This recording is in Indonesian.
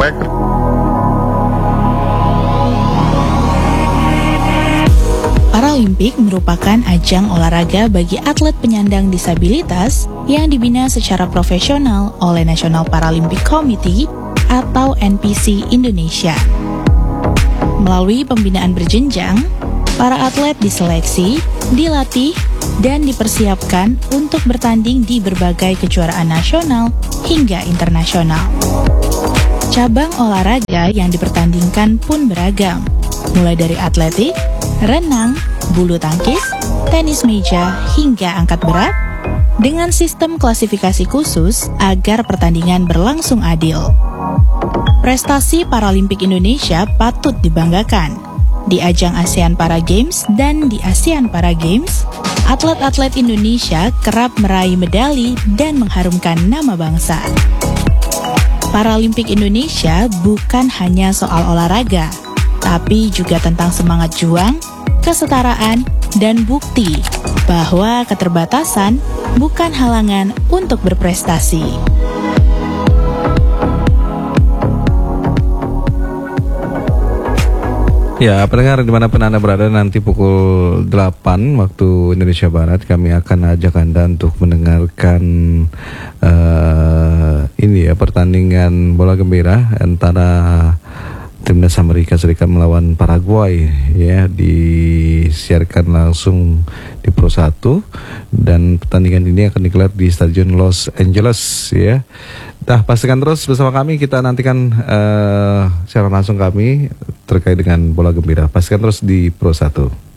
Baik. Paralimpik merupakan ajang olahraga bagi atlet penyandang disabilitas yang dibina secara profesional oleh National Paralympic Committee atau NPC Indonesia. Melalui pembinaan berjenjang, para atlet diseleksi, dilatih, dan dipersiapkan untuk bertanding di berbagai kejuaraan nasional hingga internasional. Cabang olahraga yang dipertandingkan pun beragam, mulai dari atletik, renang, bulu tangkis, tenis meja, hingga angkat berat, dengan sistem klasifikasi khusus agar pertandingan berlangsung adil. Prestasi Paralimpik Indonesia patut dibanggakan. Di ajang ASEAN Para Games dan di ASEAN Para Games, atlet-atlet Indonesia kerap meraih medali dan mengharumkan nama bangsa. Paralimpik Indonesia bukan hanya soal olahraga, tapi juga tentang semangat juang, kesetaraan, dan bukti bahwa keterbatasan bukan halangan untuk berprestasi. Ya, pendengar dimanapun Anda berada, nanti pukul 8 waktu Indonesia Barat kami akan ajak Anda untuk mendengarkan pertandingan bola gembira antara Timnas Amerika Serikat melawan Paraguay, ya, disiarkan langsung di Pro 1 dan pertandingan ini akan digelar di Stadion Los Angeles, ya. Nah, pastikan terus bersama kami, kita nantikan siaran langsung kami terkait dengan bola gembira. Pastikan terus di Pro 1.